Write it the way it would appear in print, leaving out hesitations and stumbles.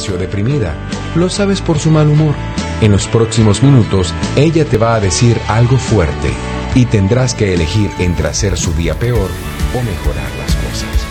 amaneció deprimida. Lo sabes por su mal humor. En los próximos minutos, ella te va a decir algo fuerte y tendrás que elegir entre hacer su día peor o mejorarla.